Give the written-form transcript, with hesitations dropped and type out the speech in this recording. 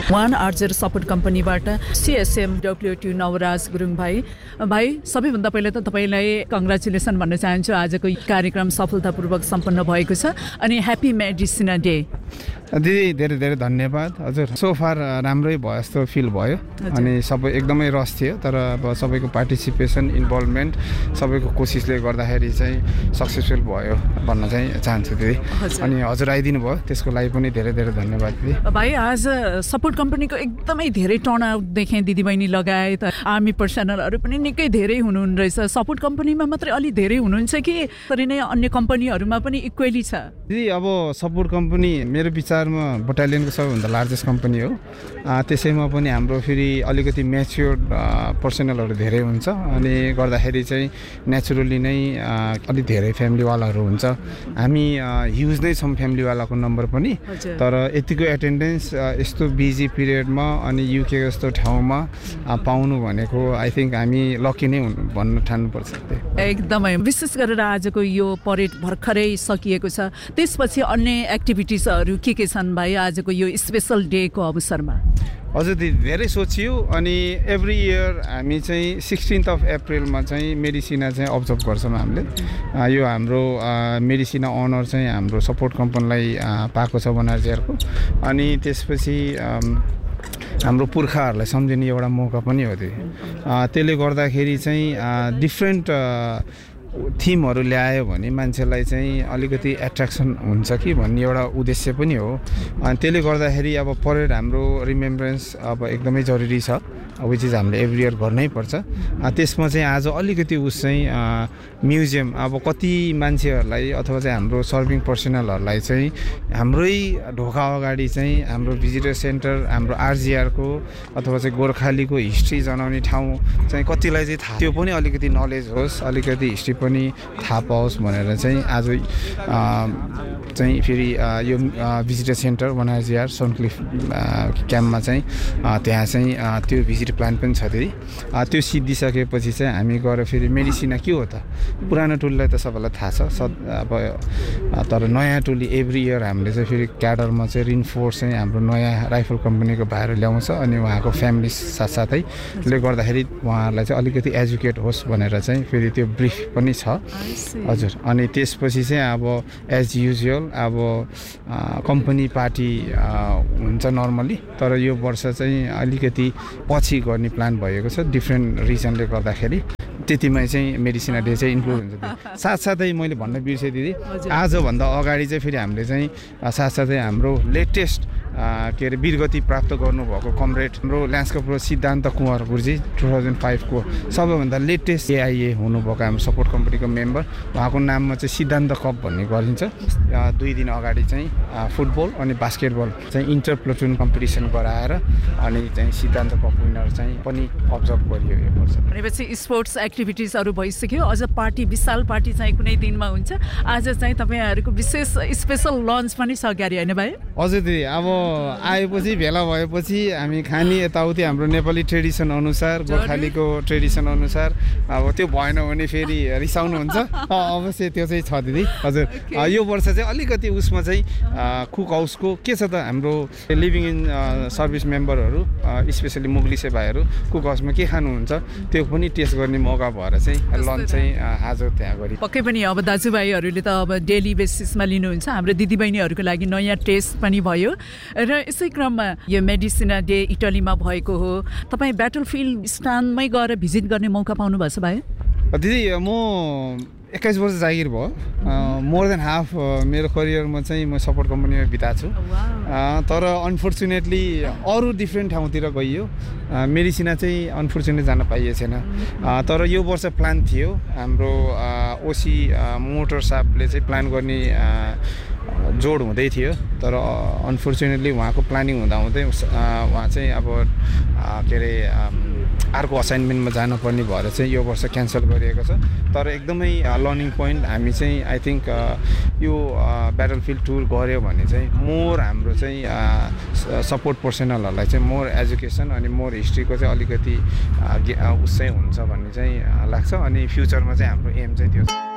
One Archer support कम्पनीबाट CSM WT Navraj Gurung भाइ सबैभन्दा पहिला त तपाईँलाई कङ्ग्रेचुलेसन भन्न चाहन्छु। आजको कार्यक्रम सफलतापूर्वक सम्पन्न भएको छ अनि ह्याप्पी मेडिसिना डे। दिदी धेरै धेरै धन्यवाद। हजुर सो फार राम्रै भयो जस्तो फिल भयो अनि सबै एकदमै रस थियो, तर अब सबैको पार्टिसिपेसन इन्भल्भमेन्ट सबैको कोसिसले गर्दाखेरि चाहिँ सक्सेसफुल भयो भन्न चाहिँ चाहन्छु दिदी। अनि हजुर आइदिनु भयो त्यसको लागि पनि धेरै धेरै धन्यवाद दिदी। भाइ आज सपोर्ट कम्पनीको एकदमै धेरै टर्नआउट देखेँ, दिदीबहिनी लगायत आर्मी पर्सनलहरू पनि निकै धेरै हुनुहुन्न रहेछ। सपोर्ट कम्पनीमा मात्रै अलि धेरै हुनुहुन्छ कि तरी नै अन्य कम्पनीहरूमा पनि इक्वेली छ? दिदी अब सपोर्ट कम्पनी मेरो विचारमा बटालियनको सबैभन्दा लार्जेस्ट कम्पनी हो, त्यसैमा पनि हाम्रो फेरि अलिकति म्याच्योर्ड पर्सनलहरू धेरै हुन्छ अनि गर्दाखेरि चाहिँ नेचुरली नै अलिक धेरै फ्यामिलीवालाहरू हुन्छ। हामी ह्युज नै छौँ फ्यामिलीवालाको नम्बर पनि, तर यतिको एटेन्डेन्स यस्तो बिजी पिरियडमा अनि युके जस्तो ठाउँमा पाउनु भनेको आई थिङ्क हामी लकी नै भन्न ठान्नुपर्छ। एकदमै विशेष गरेर आजको यो परेड भर्खरै सकिएको छ, त्यसपछि अन्य एक्टिभिटिजहरू के छन् भाइ आजको यो स्पेसल डेको अवसरमा? हजुर दिदी धेरै सोचियो अनि एभ्री इयर हामी चाहिँ 16 अप्रिलमा चाहिँ मेडिसिना चाहिँ अब्जर्भ गर्छौँ हामीले। यो हाम्रो मेडिसिना अनर चाहिँ हाम्रो सपोर्ट कम्पनीलाई पाएको छ बनारजियरको, अनि त्यसपछि हाम्रो पुर्खाहरूलाई सम्झिने एउटा मौका पनि हो त्यो। त्यसले गर्दाखेरि चाहिँ डिफ्रेन्ट थिमहरू ल्यायो भने मान्छेलाई चाहिँ अलिकति एट्र्याक्सन हुन्छ कि भन्ने एउटा उद्देश्य पनि हो। अनि त्यसले गर्दाखेरि अब परेड हाम्रो रिमेम्बरेन्स अब एकदमै जरुरी छ, विच इज हामीले एभ्री इयर गर्नै पर्छ। त्यसमा चाहिँ आज अलिकति उस चाहिँ म्युजियम अब कति मान्छेहरूलाई अथवा चाहिँ हाम्रो सर्भिङ पर्सनलहरूलाई चाहिँ हाम्रै ढोका अगाडि चाहिँ हाम्रो भिजिटर सेन्टर हाम्रो आरजिआरको अथवा चाहिँ गोर्खालीको हिस्ट्री जनाउने ठाउँ चाहिँ कतिलाई चाहिँ थाहा, त्यो पनि अलिकति नलेज होस्, अलिकति हिस्ट्री पनि थाहा पाओस् भनेर चाहिँ आज चाहिँ फेरि यो भिजिटर सेन्टर बनारजिआर सनक्लिफ क्याम्पमा चाहिँ त्यहाँ चाहिँ त्यो भिजिट प्लान पनि छ दिदी। त्यो सिद्धिसकेपछि चाहिँ हामी गएर फेरि मेडिसिना के हो त, पुरानो टोलीलाई त सबैलाई थाहा छ अब, तर नयाँ टोली एभ्री इयर हामीले चाहिँ फेरि क्याडरमा चाहिँ रिन्फोर्स चाहिँ हाम्रो नयाँ राइफल कम्पनीको भाइहरू ल्याउँछ अनि उहाँको फ्यामिली साथसाथै ले गर्दाखेरि उहाँहरूलाई चाहिँ अलिकति एजुकेट होस् भनेर चाहिँ फेरि त्यो ब्रिफ पनि छ। हजुर अनि त्यसपछि चाहिँ अब एज युजुअल अब कम्पनी पार्टी हुन्छ नर्मली, तर यो वर्ष चाहिँ अलिकति पछि गर्ने प्लान भएको छ डिफ्रेन्ट रिजनले गर्दाखेरि। त्यतिमै चाहिँ मेडिसिना डे चाहिँ इन्क्लुड हुन्छ। साथसाथै मैले भन्न बिर्सेँ दिदी, आजभन्दा अगाडि चाहिँ फेरि हामीले चाहिँ साथसाथै हाम्रो लेटेस्ट के अरे वीरगति प्राप्त गर्नुभएको कमरेड हाम्रो ल्यान्सकप्रो सिद्धान्त कुँवर गुरुजी 2005 को सबैभन्दा लेटेस्ट AIA हुनुभएको हाम्रो सपोर्ट कम्पनीको मेम्बर, उहाँको नाममा चाहिँ सिद्धान्त कप भन्ने गरिन्छ। 2 दिन अगाडि चाहिँ फुटबल अनि बास्केटबल चाहिँ इन्टर प्लटुन कम्पिटिसन गराएर अनि चाहिँ सिद्धान्त कप विनर चाहिँ पनि अब्जर्भ गरियो यो वर्ष। भनेपछि स्पोर्ट्स एक्टिभिटिजहरू भइसक्यो, अझ पार्टी विशाल पार्टी चाहिँ कुनै दिनमा हुन्छ। आज चाहिँ तपाईँहरूको विशेष स्पेसल लन्च पनि छ क्यारे होइन भाइ? हजुर दिदी, अब आएपछि भेला भएपछि हामी खाने यताउति हाम्रो नेपाली ट्रेडिसन अनुसार गोर्खालीको ट्रेडिसन अनुसार अब त्यो भएन भने फेरि रिसाउनुहुन्छ अवश्य त्यो चाहिँ छ दिदी। हजुर यो वर्ष चाहिँ अलिकति उसमा चाहिँ कुक हाउसको के छ त, हाम्रो लिभिङ इन सर्भिस मेम्बरहरू स्पेसली मुगलिसे भाइहरू कुक हाउसमा के खानुहुन्छ त्यो पनि टेस्ट गर्ने मौका भएर चाहिँ लन्च चाहिँ आज त्यहाँ गरी। पक्कै पनि अब दाजुभाइहरूले त अब डेली बेसिसमा लिनुहुन्छ, हाम्रो दिदीबहिनीहरूको लागि नयाँ टेस्ट पनि भयो। र यसै क्रममा यो मेडिसिना डे इटलीमा भएको हो, तपाईँ ब्याटलफिल्ड स्थानमै गएर भिजिट गर्ने मौका पाउनु भएको छ भाइ? दिदी म 21 वर्ष जागिर भयो, मोर देन हाफ मेरो करियरमा चाहिँ म सपोर्ट कम्पनीमा बिताएको छु। तर अनफर्चुनेटली अरू डिफ्रेन्ट ठाउँतिर गइयो, मेडिसिना चाहिँ अनफर्चुनेट जान पाइएको छैन। तर यो वर्ष प्लान थियो हाम्रो ओसी मोटर साहबले चाहिँ प्लान गर्ने जोड हुँदै थियो, तर अनफर्चुनेटली उहाँको प्लानिङ हुँदाहुँदै उहाँ चाहिँ अब के अरे अर्को असाइनमेन्टमा जानुपर्ने भएर चाहिँ यो वर्ष क्यान्सल गरिएको छ। तर एकदमै लर्निङ पोइन्ट हामी चाहिँ आई थिङ्क यो ब्याटलफिल्ड टुर गऱ्यो भने चाहिँ मोर हाम्रो चाहिँ सपोर्ट पर्सनलहरूलाई चाहिँ मोर एजुकेसन अनि मोर हिस्ट्रीको चाहिँ अलिकति उस चाहिँ हुन्छ भन्ने चाहिँ लाग्छ। अनि फ्युचरमा चाहिँ हाम्रो एम चाहिँ त्यो छ।